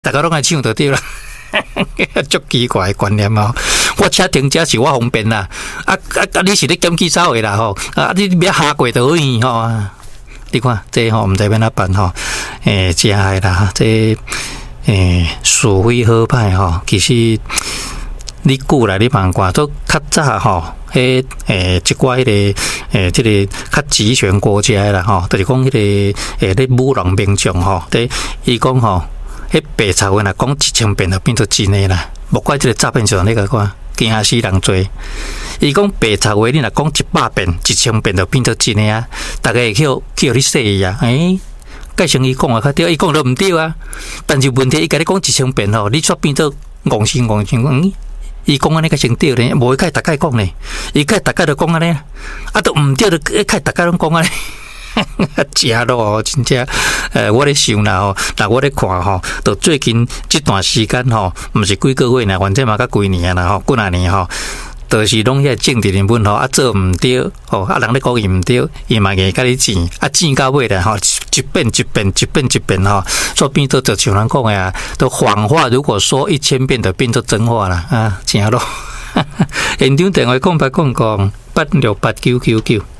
大家拢爱抢就对啦。足奇怪的观念哦！我车停车是我方便啦，你是咧检举走的啦吼，你要下过就可以吼。你看这吼，毋知要哪办吼？真诶啦，这是非好歹吼，其实你久来你慢看，都较早吼，一寡这个较集权国家啦吼，就是讲迄个咧武装民众吼，伊讲吼。迄白贼话若讲1000遍就变做真诶啦，莫怪即个诈骗集团你甲看，惊死人做。伊讲白贼话，你若讲100遍、1000遍就变做真诶啊！大家会叫你说伊啊，介像伊讲啊较对，伊讲都毋对啊。但是问题伊甲你讲1000遍吼，你却变做戆心。伊讲安尼个先对咧，无伊甲大家讲咧，伊甲大家都讲安尼，都毋对，就甲大家拢讲安尼。假咯，真正，我咧想啦吼，但我咧看吼，到最近这段时间吼，毋是几个月呢，反正嘛甲几年啦吼，几啊年吼，都是拢遐政治人物吼，做毋对吼，人咧讲伊毋对，伊嘛硬甲你钱，钱到尾啦吼，一遍吼，所以变做就像人讲的啊，都谎话如果说1000遍就变做真话啦，真咯。现场电话讲8889999。